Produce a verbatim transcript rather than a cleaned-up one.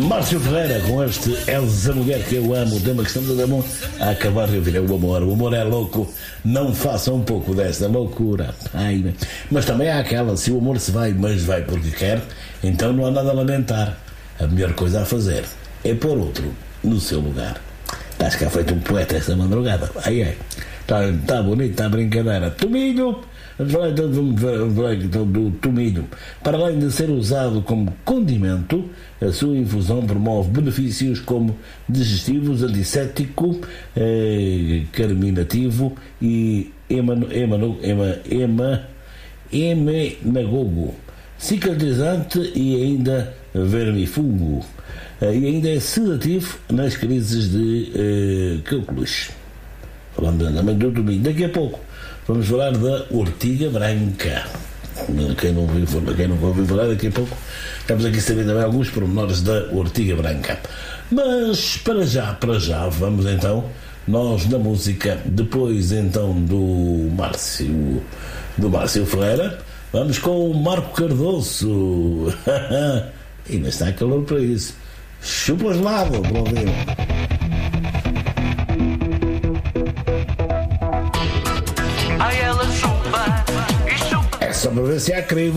Márcio Ferreira com este És a Mulher que Eu Amo, o tema que estamos a dar a acabar de ouvir é o amor. O amor é louco, não faça um pouco desta loucura. Ai, mas também há aquela, se o amor se vai, mas vai porque quer, então não há nada a lamentar. A melhor coisa a fazer é pôr outro no seu lugar. Acho que há feito um poeta esta madrugada. Ai, ai. Está tá bonito, está a brincadeira. Tomilho, do tomilho. Para além de ser usado como condimento, a sua infusão promove benefícios como digestivo, antisséptico, eh, carminativo e emano, emano, ema, ema, emenagogo, cicatrizante e ainda vermifugo. Eh, e ainda é sedativo nas crises de eh, cálculos. Falando também do tomilho. Daqui a pouco vamos falar da ortiga branca. Quem não ouviu falar, quem não ouviu falar, daqui a pouco estamos aqui a saber também alguns pormenores da ortiga branca. Mas para já, para já, vamos então, nós na música, depois então do Márcio, do Márcio Ferreira, vamos com o Marco Cardoso. E ainda está calor para isso. Chupa gelado, para ouvir. É só para ver se há crivo.